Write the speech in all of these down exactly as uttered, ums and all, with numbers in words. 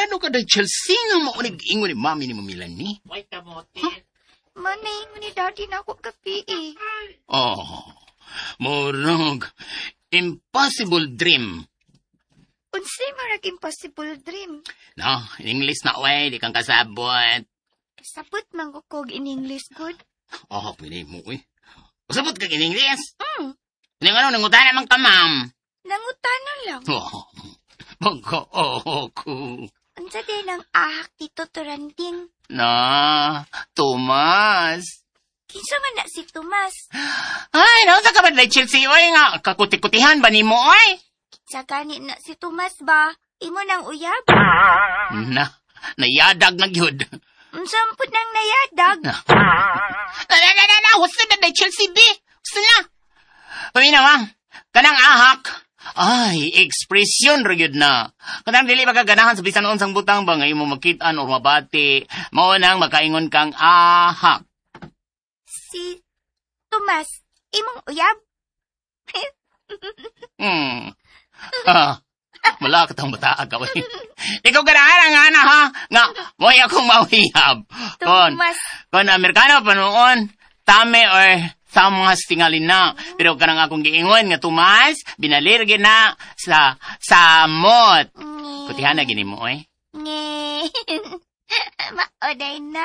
sigurado ka na Chelsea nga maunig ingon ni mami ni Mamilan ni. Wait ka mo, Manaingon ni daddy na ako gabi eh. Oh, morog. Impossible dream. Unsay marag impossible dream. No, in English na way, di kang kasabot. Kasabot man ko kog in English good. Oh, pinay mo eh. Kasabot ka in English? Hmm. Nang ano, nangutan naman ka, ma'am. Nangutana lang. Oh, magka-oh ko. Unsa din ang ahak dito turanding? Na, Tomas. Kinsa man na si Tomas? Ay, nausa ka ba na Chelsea, oy nga? Kakuti-kutihan ba ni mo, oy? Sa gani na si Tomas ba? Imo nang uyab? Na, nayadag na gyud. Unsampod nang nayadag? Na, na, na, na, na, gusto na na Chelsea, di. Gusto na. Paminawa, kanang ahak. Ay, ekspresyon rin na. Kanang dili ba kaganahan sa bisan unsang butang ba ngayon mo makitaan o mabati, mao nang makaingon kang ahak. Si Tomas, imong uyab? Hmm. Ah, wala ka tang bata ka, wey. Ikaw ganahan nga na, ha? Nga, mo'y akong mauhiyab. Kon, Tomas. kon, Amerikano pa noon, tame or samas tingalin na. Pero kanang akong giingon nga Tomas, binalirgi na sa samot. Nge. Kutihan na gini mo, eh. Nge. Maoday na.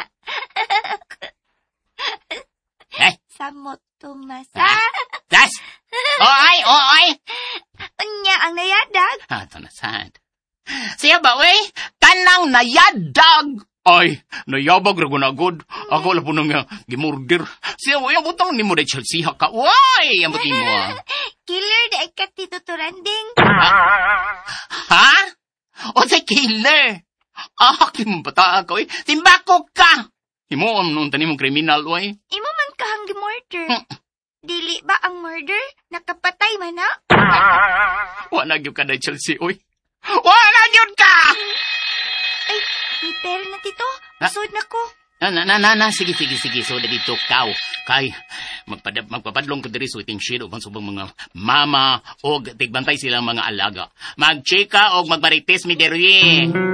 Eh, Samot, Tomas. Ah. Ah! das! Oy, oy! Unya ang nayadag. Ah, ito na sad. Siya ba, wey? Tanang nayadag! Ay, nayabag ra gunagod. Ako la po nang uh, gimurder. Siya, wey, ang butang ni mo na Chelsea ka. Uy, ang buti mo, ah. Killer da ikat dito turanding. Ha? O sa killer? Ah, kim bata ka, wey. Timbako ka! Imo, ang nung tanim mong kriminal, wey. Imo man kahang gi-murder. Hmm. Dili ba ang murder? Nakapatay man na? Wala gyud ka na Chelsea, oy. Wala gyud ka! Ay, may pera na tito. Ha? Isod na ko. Na, na, na, na, na, sige, sige, sige. So, na dito, kaw. Kay, magpad magpapadlong ko diri sa iting shit o subang mga mama o tigbantay silang mga alaga. Mag-chika o magmarites mi deri.